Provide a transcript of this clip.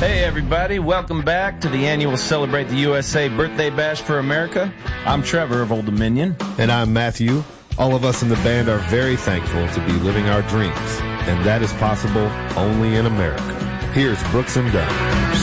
Hey everybody, welcome back to the annual Celebrate the USA Birthday Bash for America. I'm Trevor of Old Dominion. And I'm Matthew. All of us in the band are very thankful to be living our dreams, and that is possible only in America. Here's Brooks and Dunn.